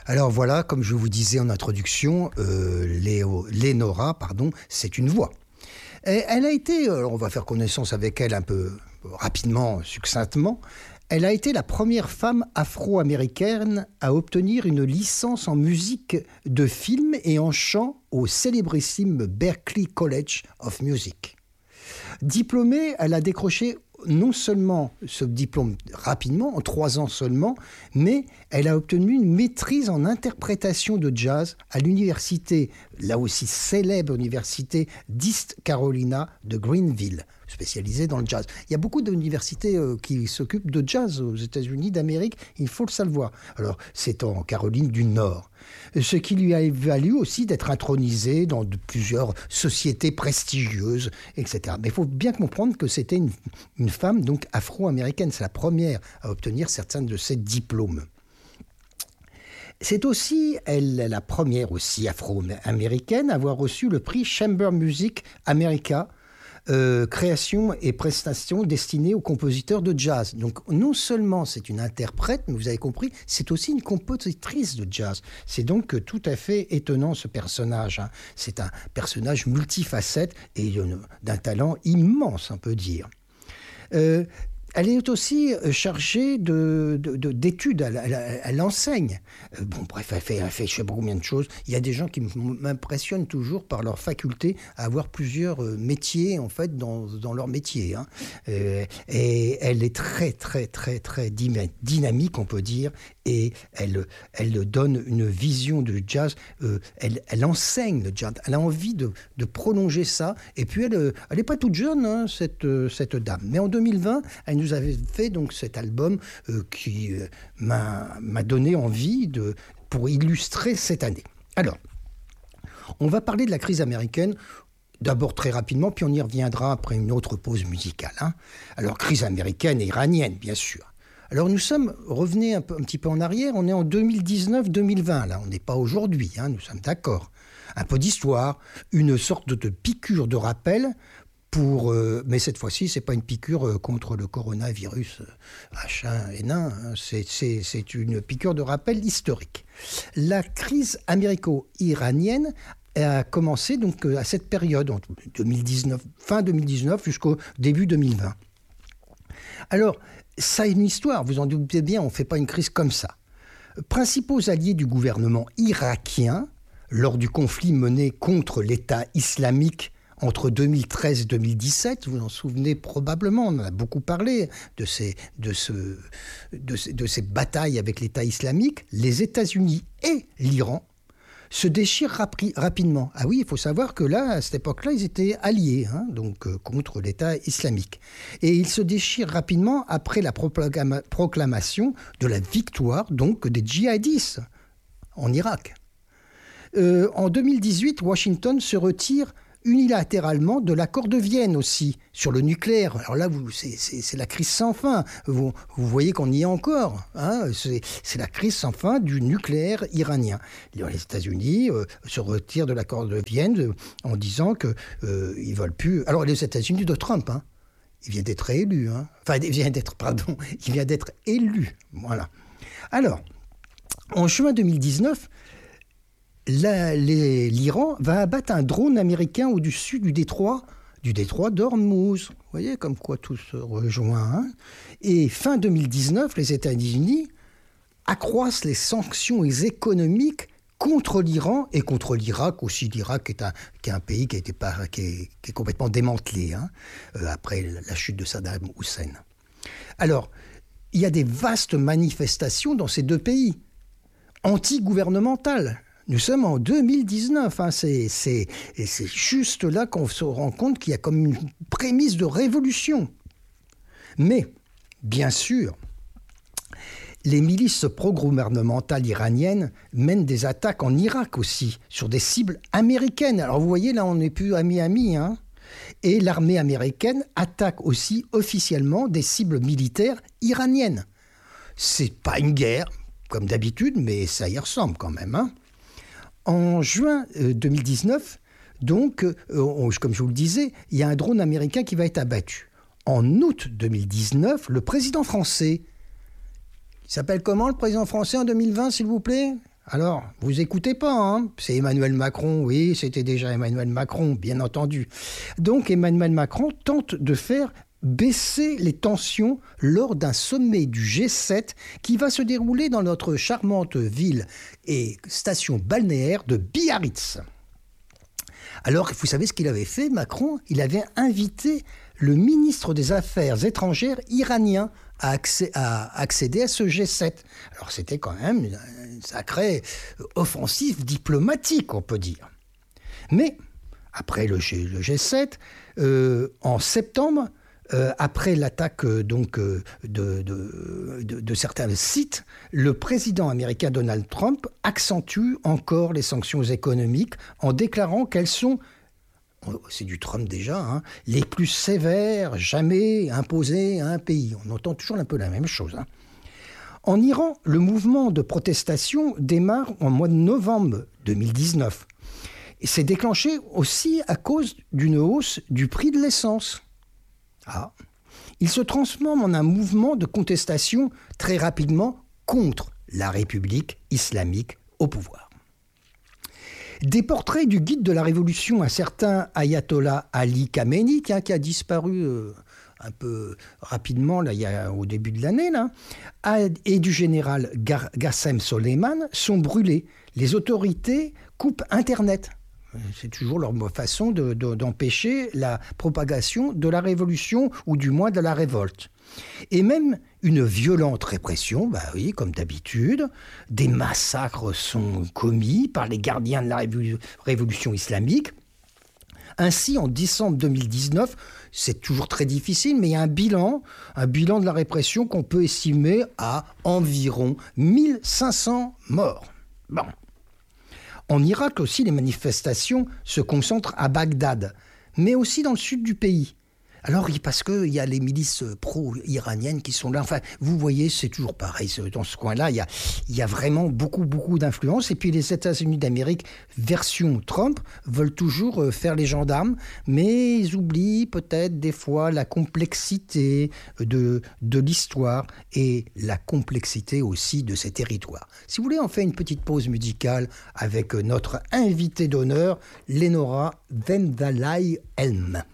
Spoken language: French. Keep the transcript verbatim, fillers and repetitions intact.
Alors voilà, comme je vous disais en introduction, euh, Léo, Lénora, pardon, c'est une voix. Et elle a été, on va faire connaissance avec elle un peu rapidement, succinctement, elle a été la première femme afro-américaine à obtenir une licence en musique de film et en chant au célébrissime Berklee College of Music. Diplômée, elle a décroché non seulement ce diplôme rapidement, en trois ans seulement, mais elle a obtenu une maîtrise en interprétation de jazz à l'université, là aussi célèbre université d'East Carolina de Greenville, spécialisée dans le jazz. Il y a beaucoup d'universités euh, qui s'occupent de jazz aux États-Unis d'Amérique, il faut le savoir. Alors, c'est en Caroline du Nord. Ce qui lui a valu aussi d'être intronisée dans de plusieurs sociétés prestigieuses, et cetera. Mais il faut bien comprendre que c'était une, une femme donc afro-américaine. C'est la première à obtenir certains de ses diplômes. C'est aussi elle, la première aussi afro-américaine à avoir reçu le prix Chamber Music America, Euh, création et prestation destinée aux compositeurs de jazz. Donc non seulement c'est une interprète, mais vous avez compris, c'est aussi une compositrice de jazz. C'est donc tout à fait étonnant ce personnage. Hein. C'est un personnage multifacette et d'un talent immense, on peut dire. Euh, Elle est aussi chargée de, de, de, d'études, elle, elle, elle enseigne. Bon, bref, elle fait, elle fait je sais pas combien de choses. Il y a des gens qui m'impressionnent toujours par leur faculté à avoir plusieurs métiers, en fait, dans, dans leur métier. Hein. Euh, et elle est très, très, très, très dynamique, on peut dire, et elle, elle donne une vision du jazz. Euh, elle, elle enseigne le jazz. Elle a envie de, de prolonger ça. Et puis, elle elle n'est pas toute jeune, hein, cette, cette dame. Mais en deux mille vingt, elle nous avait fait donc cet album euh, qui euh, m'a, m'a donné envie de, pour illustrer cette année. Alors, on va parler de la crise américaine, d'abord très rapidement, puis on y reviendra après une autre pause musicale. Hein. Alors, crise américaine et iranienne, bien sûr. Alors, nous sommes, revenez un, peu, un petit peu en arrière, on est en deux mille dix-neuf deux mille vingt, là, on n'est pas aujourd'hui, hein, nous sommes d'accord. Un peu d'histoire, une sorte de piqûre de rappel. Pour, euh, mais cette fois-ci, ce n'est pas une piqûre euh, contre le coronavirus euh, H un N un, hein, c'est, c'est, c'est une piqûre de rappel historique. La crise américo-iranienne a commencé donc à cette période, en deux mille dix-neuf, fin deux mille dix-neuf jusqu'au début deux mille vingt. Alors, ça a une histoire, vous en doutez bien, on ne fait pas une crise comme ça. Principaux alliés du gouvernement irakien, lors du conflit mené contre l'État islamique entre deux mille treize et deux mille dix-sept, vous vous en souvenez probablement, on en a beaucoup parlé de ces, de ce, de ces, de ces batailles avec l'État islamique, les États-Unis et l'Iran se déchirent rapi- rapidement. Ah oui, il faut savoir que là, à cette époque-là, ils étaient alliés, hein, donc euh, contre l'État islamique. Et ils se déchirent rapidement après la proclama- proclamation de la victoire donc des djihadistes en Irak. Euh, en deux mille dix-huit, Washington se retire unilatéralement de l'accord de Vienne aussi, sur le nucléaire. Alors là, vous, c'est, c'est, c'est la crise sans fin. Vous, vous voyez qu'on y est encore. Hein, c'est, c'est la crise sans fin du nucléaire iranien. Les États-Unis euh, se retirent de l'accord de Vienne euh, en disant qu'ils euh, ne veulent plus... Alors les États-Unis de Trump, hein, il vient d'être élu. Hein. Enfin, il vient d'être, pardon, il vient d'être élu. Voilà. Alors, en juin deux mille dix-neuf, La, les, l'Iran va abattre un drone américain au-dessus du détroit, du détroit d'Ormuz. Vous voyez comme quoi tout se rejoint. Hein. Et fin deux mille dix-neuf, les États-Unis accroissent les sanctions économiques contre l'Iran et contre l'Irak aussi. L'Irak est un, qui est un pays qui, a été par, qui, est, qui est complètement démantelé hein, euh, après la chute de Saddam Hussein. Alors, il y a des vastes manifestations dans ces deux pays, anti-gouvernementales. Nous sommes en deux mille dix-neuf, hein, c'est, c'est, et c'est juste là qu'on se rend compte qu'il y a comme une prémisse de révolution. Mais, bien sûr, les milices pro-gouvernementales iraniennes mènent des attaques en Irak aussi, sur des cibles américaines. Alors vous voyez, là on n'est plus à Miami, hein. Et l'armée américaine attaque aussi officiellement des cibles militaires iraniennes. C'est pas une guerre, comme d'habitude, mais ça y ressemble quand même, hein. En juin deux mille dix-neuf, donc, euh, on, comme je vous le disais, il y a un drone américain qui va être abattu. En août deux mille dix-neuf, le président français, il s'appelle comment le président français en deux mille vingt, s'il vous plaît ? Alors, vous écoutez pas, hein? C'est Emmanuel Macron, oui, c'était déjà Emmanuel Macron, bien entendu. Donc Emmanuel Macron tente de faire baisser les tensions lors d'un sommet du G sept qui va se dérouler dans notre charmante ville et station balnéaire de Biarritz. Alors, vous savez ce qu'il avait fait, Macron? Il avait invité le ministre des Affaires étrangères iranien à, accé- à accéder à ce G sept. Alors, c'était quand même une sacrée offensive diplomatique, on peut dire. Mais, après le, G- le G sept, euh, en septembre, Euh, après l'attaque euh, donc euh, de, de, de, de certains sites, le président américain Donald Trump accentue encore les sanctions économiques en déclarant qu'elles sont, c'est du Trump déjà, hein, les plus sévères jamais imposées à un pays. On entend toujours un peu la même chose. Hein. En Iran, le mouvement de protestation démarre en mois de novembre deux mille dix-neuf. Et c'est déclenché aussi à cause d'une hausse du prix de l'essence. Ah. Il se transforme en un mouvement de contestation très rapidement contre la République islamique au pouvoir. Des portraits du guide de la révolution, un certain Ayatollah Ali Khamenei, tiens, qui a disparu euh, un peu rapidement là, il y a, au début de l'année, là, et du général Gar- Qassem Soleiman sont brûlés. Les autorités coupent Internet. C'est toujours leur façon de, de, d'empêcher la propagation de la révolution ou du moins de la révolte. Et même une violente répression, bah oui, comme d'habitude. Des massacres sont commis par les gardiens de la révo- révolution islamique. Ainsi, en décembre deux mille dix-neuf, c'est toujours très difficile, mais il y a un bilan, un bilan de la répression qu'on peut estimer à environ mille cinq cents morts. Bon. En Irak aussi, les manifestations se concentrent à Bagdad, mais aussi dans le sud du pays. Alors, parce qu'il y a les milices pro-iraniennes qui sont là. Enfin, vous voyez, c'est toujours pareil. Dans ce coin-là, il y a, il y a vraiment beaucoup, beaucoup d'influence. Et puis, les États-Unis d'Amérique, version Trump, veulent toujours faire les gendarmes, mais ils oublient peut-être des fois la complexité de, de l'histoire et la complexité aussi de ces territoires. Si vous voulez, on fait une petite pause musicale avec notre invité d'honneur, Lénora Vendalay-Helm.